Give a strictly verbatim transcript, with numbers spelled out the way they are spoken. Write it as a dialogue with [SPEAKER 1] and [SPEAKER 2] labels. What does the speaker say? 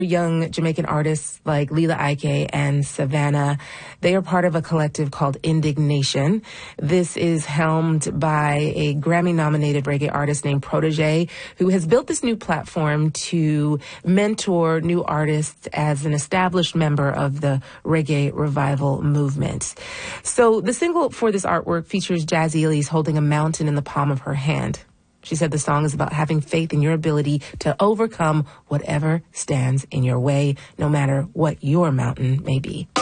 [SPEAKER 1] young Jamaican artists like Lila Ike and Savannah. They are part of a collective called Indignation. This is helmed by a Grammy-nominated reggae artist named Protege, who has built this new platform to mentor new artists as an established member of the reggae revival movement. So the single for this artwork features Jazzy Elise holding a mountain in the palm of her hand. She said the song is about having faith in your ability to overcome whatever stands in your way, no matter what your mountain may be.